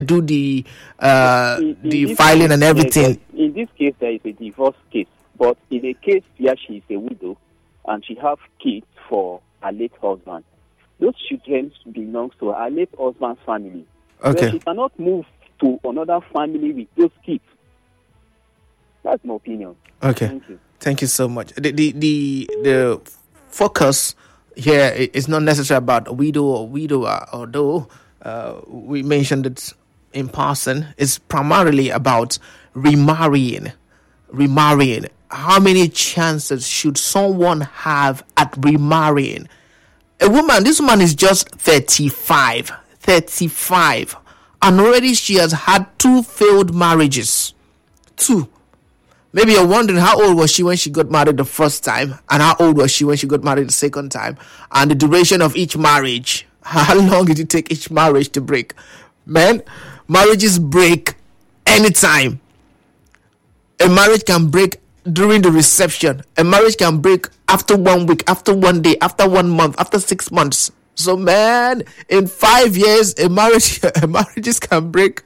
do the In this filing case, and everything. in this case, there is a divorce case. But in a case where she is a widow and she have kids for her late husband, those children belong to her late husband's family. Okay. So she cannot move to another family with those kids. That's my opinion. Okay. Thank you so much. The focus here is not necessarily about a widow or widower, although we mentioned it in passing. It's primarily about remarrying. How many chances should someone have at remarrying? This woman is just 35, and already she has had 2 failed marriages. 2. Maybe you're wondering how old was she when she got married the first time, and how old was she when she got married the second time, and the duration of each marriage. How long did it take each marriage to break? Man, marriages break anytime. A marriage can break during the reception. A marriage can break after 1 week, after 1 day, after 1 month, after 6 months. So, man, in 5 years, marriages can break.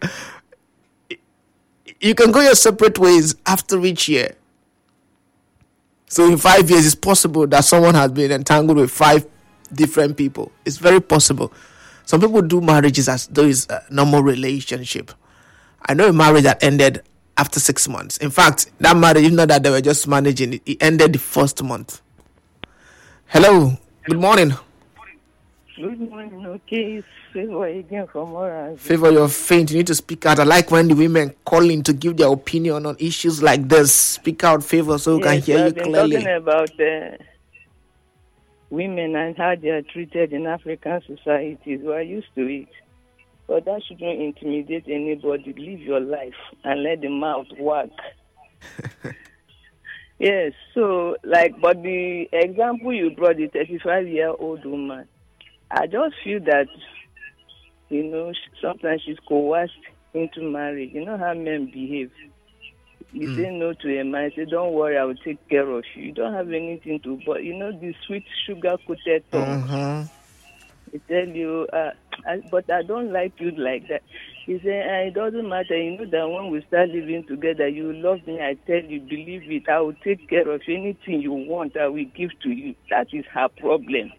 You can go your separate ways after each year. So in 5 years, it's possible that someone has been entangled with 5 different people. It's very possible. Some people do marriages as though it's a normal relationship. I know a marriage that ended after 6 months. In fact, that marriage, even though that they were just managing it, it ended the first month. Hello. Good morning. Good morning. Okay, it's Favor again from Orange. Favor, you're faint. You need to speak out. I like when the women call in to give their opinion on issues like this. Speak out, Favor, so we can hear you clearly. Talking about women and how they are treated in African societies. We're used to it. But that shouldn't intimidate anybody. Live your life and let the mouth work. Yes, so, but the example you brought, the 35-year-old woman, I just feel that, sometimes she's coerced into marriage. You know how men behave. You say no to a man, say, don't worry, I will take care of you. You don't have anything to, but the sweet sugar-coated tongue. They tell you, but I don't like you like that. He say, it doesn't matter. You know that when we start living together, you love me. I tell you, believe it. I will take care of you. Anything you want, I will give to you. That is her problem.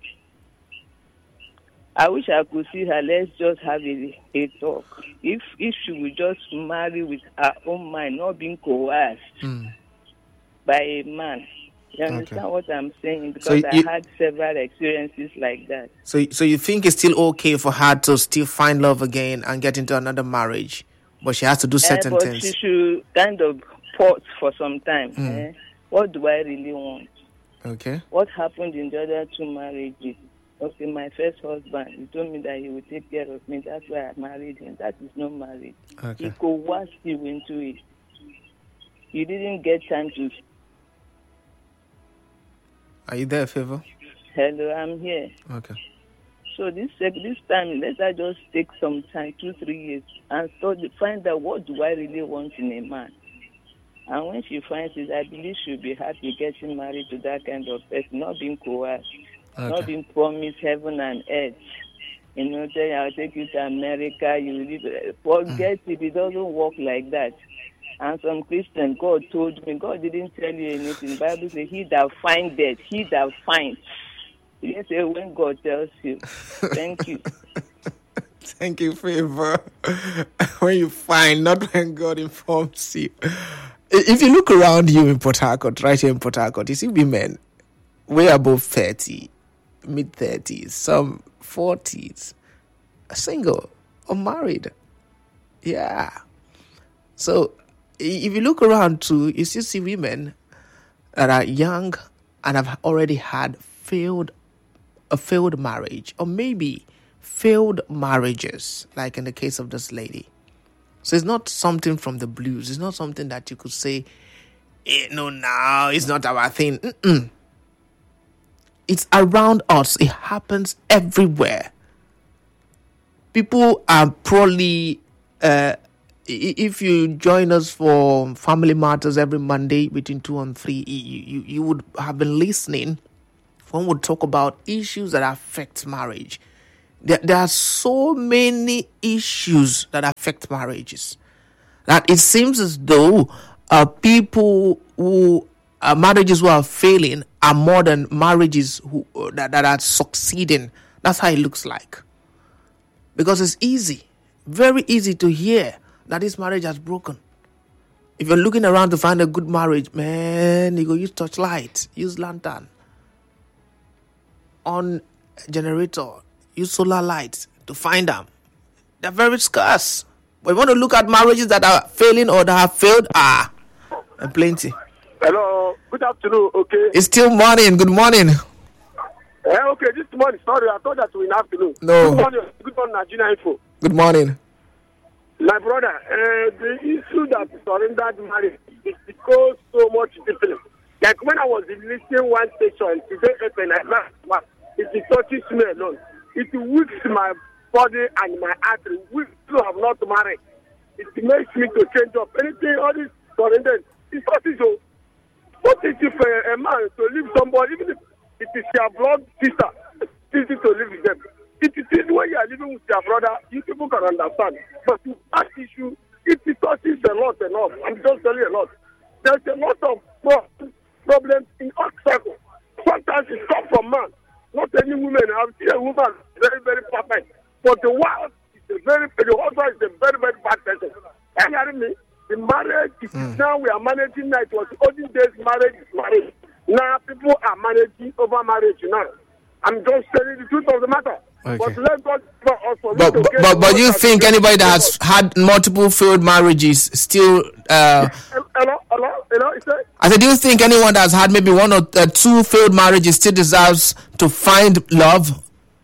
I wish I could see her. Let's just have a talk. If she would just marry with her own mind, not being coerced by a man. You understand what I'm saying? Because I had several experiences like that. So you think it's still okay for her to still find love again and get into another marriage, but she has to do certain things? But she should kind of pause for some time. What do I really want? Okay. What happened in the other 2 marriages? Okay, my first husband, he told me that he would take care of me. That's why I married him. That is no marriage. Okay. He coerced you into it. You didn't get time to... Are you there, Favor? Hello, I'm here. Okay. So this time, let her just take some time, 2-3 years, and find out what do I really want in a man. And when she finds it, I believe she'll be happy getting married to that kind of person, not being coerced. Okay. Not being promised heaven and earth. Tell you, I'll take you to America, you live. Forget it. It doesn't work like that. And some Christian, God told me, God didn't tell you anything. The Bible says, he that findeth, he that finds. He didn't say when God tells you. Thank you. Thank you, Favor. When you find, not when God informs you. If you look around you in Port Harcourt, right here in Port Harcourt, you see women way above 30. Mid-30s, some 40s, single or married. Yeah. So if you look around too, you still see women that are young and have already had a failed marriage, or maybe failed marriages, like in the case of this lady. So it's not something from the blues. It's not something that you could say, no, it's not our thing. It's around us. It happens everywhere. People are probably, if you join us for Family Matters every Monday between 2 and 3, you would have been listening. One would talk about issues that affect marriage. There are so many issues that affect marriages that it seems as though people who marriages who are failing are more than marriages that are succeeding. That's how it looks like. Because it's easy, very easy to hear that this marriage has broken. If you're looking around to find a good marriage, man, you go use torchlight, use lantern, on generator, use solar lights to find them. They're very scarce. But you want to look at marriages that are failing or that have failed, and plenty. Hello, good afternoon. Okay. It's still morning. Good morning. Okay, this morning. Sorry, I thought that was in the afternoon. No. Good morning, Nigeria Info. Good morning. My brother, the issue that surrendered marriage is because so much discipline. Like when I was listening one station today, it touches me alone. It weaks my body and my artery. We still have not married. It makes me to change up anything. All this surrender. It's not easy. What is it for a man to leave somebody, even if it is your blood sister, it's easy to live with them. It is when you are living with your brother, you people can understand. But that issue, it touches a lot enough. I'm just telling you a lot. There's a lot of problems in all circles. Sometimes it comes from man. Not any woman. I've seen a woman very, very perfect. But the wife is the husband is a very, very bad person. Are you hearing me? The marriage is now we are managing now. It was olden days marriage is marriage. Now people are managing over marriage now. I'm just telling the truth of the matter. Okay. But let God also. But you think anybody that has had multiple failed marriages still? Hello. I said, do you think anyone that's had maybe one or two failed marriages still deserves to find love?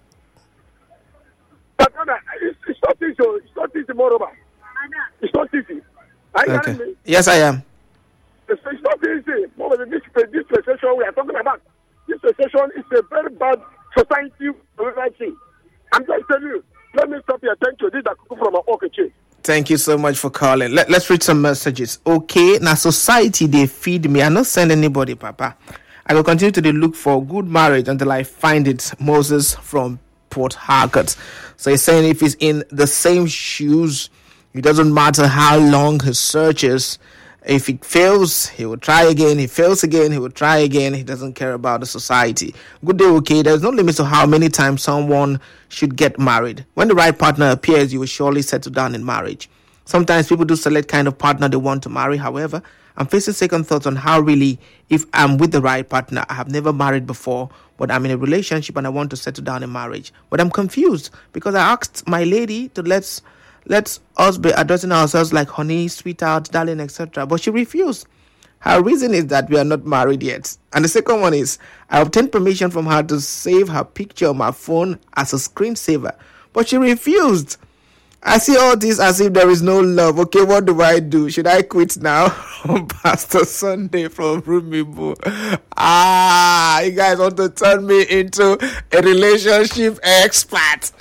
But it's not easy. It's not easy, moreover. It's not easy. Are you hearing me? Yes, I am. It's not easy. This recession we are talking about. This recession is a very bad society. I'm just telling you. Let me stop here. Thank you. This is from Okeche. Thank you so much for calling. Let's read some messages. Okay, now society, they feed me. I not send anybody, Papa. I will continue to look for good marriage until I find it. Moses from Port Harcourt. So he's saying if he's in the same shoes, it doesn't matter how long his search is. If he fails, he will try again. He fails again, he will try again. He doesn't care about the society. Good day, okay. There's no limit to how many times someone should get married. When the right partner appears, you will surely settle down in marriage. Sometimes people do select kind of partner they want to marry. However, I'm facing second thoughts on how really, if I'm with the right partner, I have never married before, but I'm in a relationship and I want to settle down in marriage. But I'm confused because I asked my lady to let's us be addressing ourselves like honey, sweetheart, darling, etc. But she refused. Her reason is that we are not married yet. And the second one is, I obtained permission from her to save her picture on my phone as a screensaver. But she refused. I see all this as if there is no love. Okay, what do I do? Should I quit now? Pastor Sunday from Rumibu. You guys want to turn me into a relationship expert.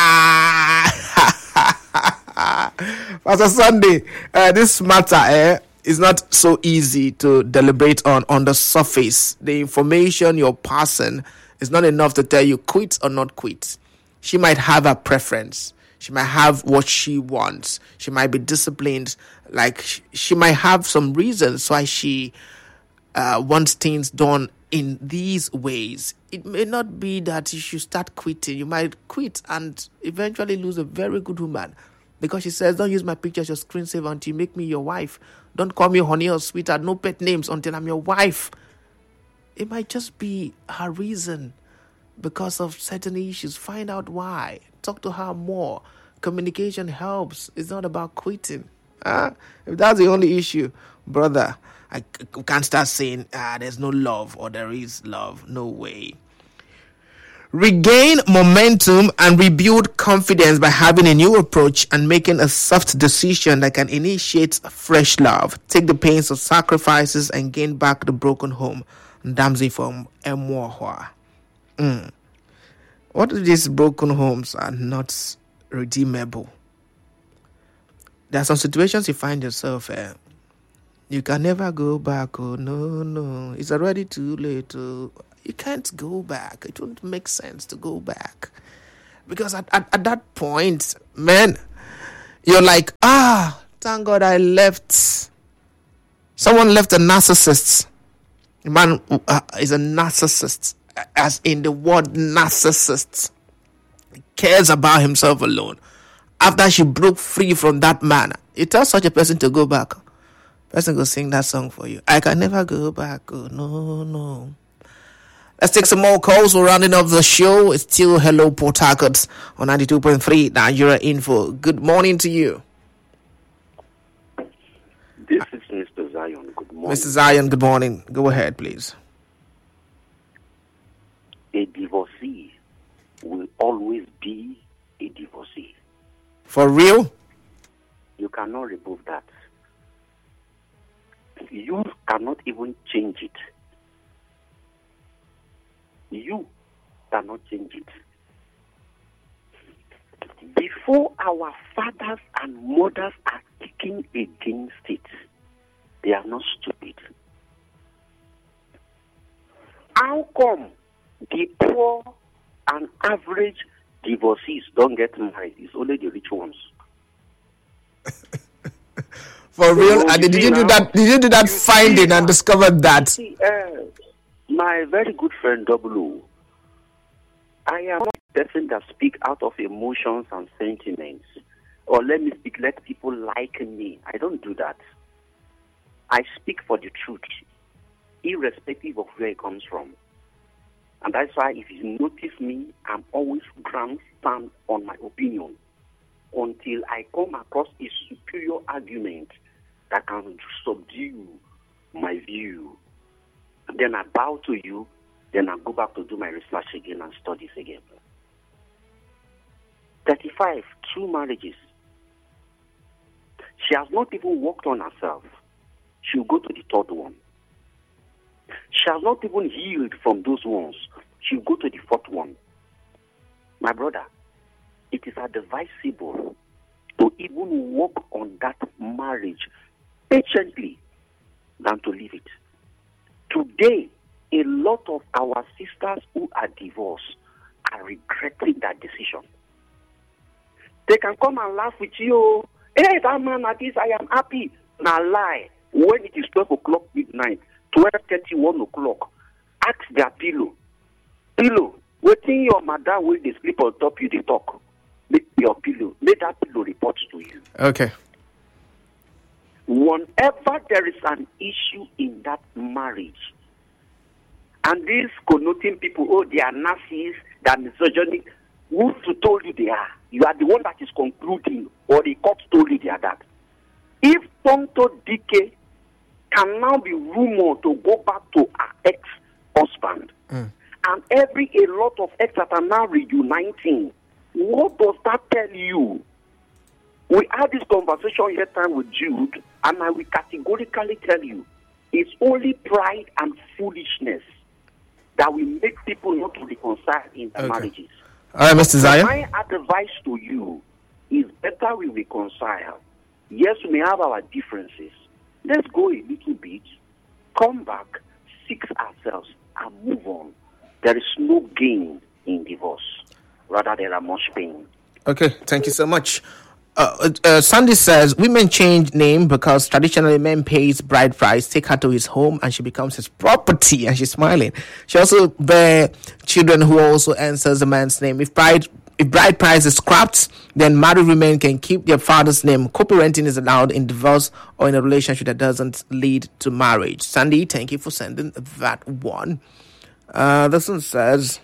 Pastor Sunday, this matter is not so easy to deliberate on the surface. The information you're passing is not enough to tell you quit or not quit. She might have a preference. She might have what she wants. She might be disciplined. Like she might have some reasons why she wants things done in these ways. It may not be that you should start quitting. You might quit and eventually lose a very good woman. Because she says, don't use my picture as your screensaver until you make me your wife. Don't call me honey or sweetheart. No pet names until I'm your wife. It might just be her reason because of certain issues. Find out why. Talk to her more. Communication helps. It's not about quitting. If that's the only issue, brother, I can't start saying there's no love or there is love. No way. Regain momentum and rebuild confidence by having a new approach and making a soft decision that can initiate fresh love. Take the pains of sacrifices and gain back the broken home. Damsey from Emwohwa. What if these broken homes are not redeemable? There are some situations you find yourself you can never go back. Oh no, it's already too late. You can't go back. It wouldn't make sense to go back. Because at that point, man, you're like, thank God I left. Someone left a narcissist. A man is a narcissist, as in the word narcissist. He cares about himself alone. After she broke free from that man, you tell such a person to go back. Person go sing that song for you. I can never go back. Oh, no. Let's take some more calls. We're rounding up the show. It's still Hello Port Harcourt on 92.3 Nigeria Info. Good morning to you. This is Mr. Zion. Good morning. Mr. Zion, good morning. Go ahead, please. A divorcee will always be a divorcee. For real? You cannot remove that. You cannot even change it. You cannot change it. Before our fathers and mothers are kicking against it, they are not stupid. How come the poor and average divorcees don't get married? It's only the rich ones. For real? And did you do that? Did you do that finding and discover that? See, my very good friend W, I am not a person that speak out of emotions and sentiments, or let people like me. I don't do that. I speak for the truth, irrespective of where it comes from. And that's why if you notice me, I'm always grandstand on my opinion until I come across a superior argument that can subdue my view. And then I bow to you, then I go back to do my research again and studies again. 35, 2 marriages. She has not even worked on herself. She'll go to the third one. She has not even healed from those ones. She'll go to the fourth one. My brother, it is advisable to even work on that marriage patiently than to leave it. Today, a lot of our sisters who are divorced are regretting that decision. They can come and laugh with you. Hey, that man at this, I am happy. Now lie. When it is 12 o'clock midnight, 12:30, 1 o'clock, ask their pillow. Pillow, waiting your mother will they sleep on top you, they talk. Make your pillow. Let that pillow report to you. Okay. Whenever there is an issue in that marriage, and these connoting people, they are Nazis, they are misogynic, who told you they are? You are the one that is concluding, or the court told you they are that. If Tonto Dike can now be rumored to go back to her ex-husband, and a lot of ex that are now reuniting, what does that tell you? We had this conversation here time with Jude, and I will categorically tell you, it's only pride and foolishness that will make people not to reconcile in their marriages. All right, Mr. Zion. My advice to you is better we reconcile. Yes, we may have our differences. Let's go a little bit, come back, fix ourselves, and move on. There is no gain in divorce. Rather, there are much pain. Okay, thank you so much. Sandy says, women change name because traditionally men pays bride price, take her to his home, and she becomes his property, and she's smiling. She also bear children who also answers the man's name. If bride price is scrapped, then married women can keep their father's name. Co-parenting is allowed in divorce or in a relationship that doesn't lead to marriage. Sandy, thank you for sending that one. This one says,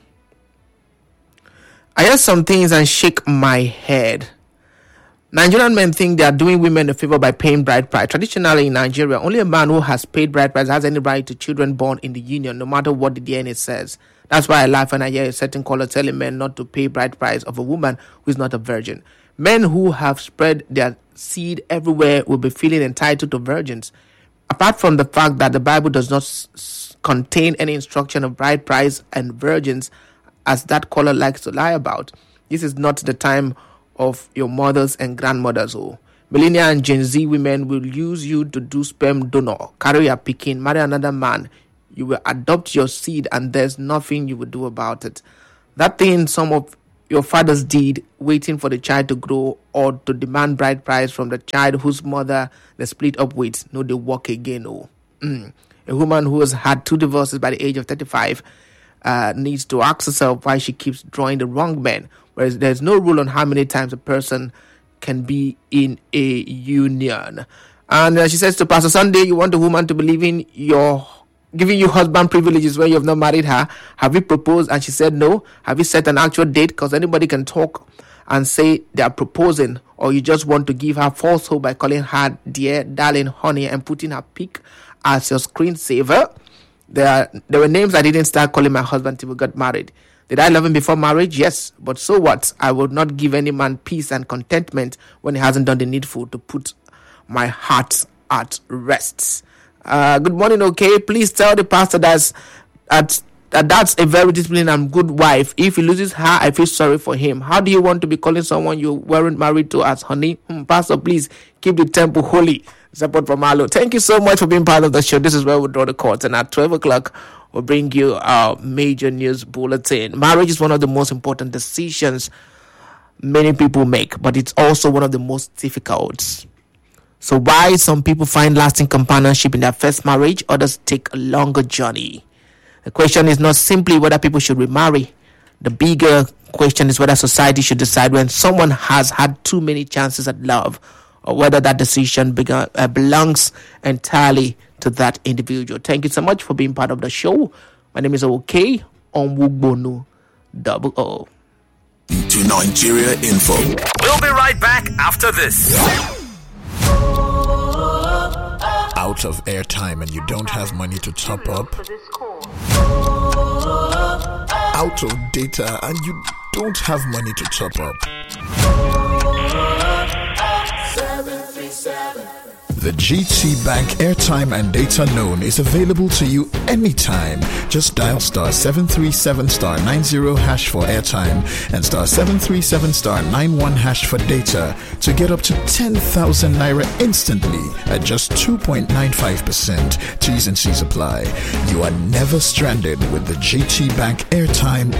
I hear some things and shake my head. Nigerian men think they are doing women a favor by paying bride price. Traditionally in Nigeria, only a man who has paid bride price has any right to children born in the union, no matter what the DNA says. That's why I laugh when I hear a certain caller telling men not to pay bride price of a woman who is not a virgin. Men who have spread their seed everywhere will be feeling entitled to virgins. Apart from the fact that the Bible does not contain any instruction of bride price and virgins, as that caller likes to lie about, this is not the time of your mothers and grandmothers. Millennial and Gen Z women will use you to do sperm donor, carry a picking, marry another man. You will adopt your seed and there's nothing you will do about it. That thing some of your father's deed, waiting for the child to grow, or to demand bride price from the child whose mother they split up with, no, they walk again. A woman who has had 2 divorces by the age of 35 needs to ask herself why she keeps drawing the wrong man, whereas there's no rule on how many times a person can be in a union. And she says to Pastor Sunday, you want a woman to believe in giving you husband privileges when you have not married her. Have you proposed? And she said no. Have you set an actual date? Because anybody can talk and say they are proposing, or you just want to give her false hope by calling her dear, darling, honey, and putting her pic as your screensaver. There were names I didn't start calling my husband till we got married. Did I love him before marriage? Yes. But so what? I will not give any man peace and contentment when he hasn't done the needful to put my heart at rest. Good morning, okay? Please tell the pastor that's a very disciplined and good wife. If he loses her, I feel sorry for him. How do you want to be calling someone you weren't married to as honey? Pastor, please keep the temple holy. Support from Alo. Thank you so much for being part of the show. This is where we draw the curtain. At 12 o'clock, we'll bring you our major news bulletin. Marriage is one of the most important decisions many people make, but it's also one of the most difficult. So why some people find lasting companionship in their first marriage, others take a longer journey. The question is not simply whether people should remarry. The bigger question is whether society should decide when someone has had too many chances at love, or whether that decision belongs entirely to that individual. Thank you so much for being part of the show. My name is OK Onwugbonu 00. To Nigeria Info. We'll be right back after this. Out of airtime and you don't have money to top up? Out of data and you don't have money to top up? The GT Bank airtime and data loan is available to you anytime. Just dial *737*90# for airtime and *737*91# for data to get up to 10,000 naira instantly at just 2.95%. T's and C's apply. You are never stranded with the GT Bank airtime